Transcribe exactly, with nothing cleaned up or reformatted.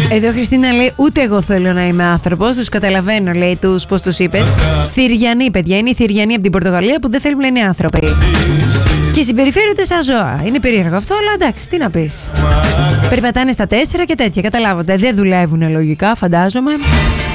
Εδώ Χριστίνα λέει ούτε εγώ θέλω να είμαι άνθρωπος. Τους καταλαβαίνω, λέει, τους, πώς τους είπες. Θηριανοί, παιδιά, είναι οι Θηριανοί από την Πορτογαλία που δεν θέλουν να είναι άνθρωποι και συμπεριφέρονται σαν ζώα. Είναι περίεργο αυτό, αλλά εντάξει, τι να πεις. Περπατάνε στα τέσσερα και τέτοια, καταλάβατε. Δεν δουλεύουν λογικά, φαντάζομαι.